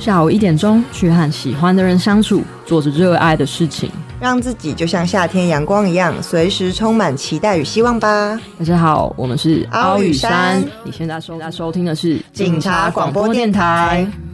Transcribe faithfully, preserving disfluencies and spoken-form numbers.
下午一点钟去和喜欢的人相处，做着热爱的事情， 让自己就像夏天阳光一样，随时充满期待与希望吧。 大家好，我们是凹与山， 你现在收收听的是警察广播电台。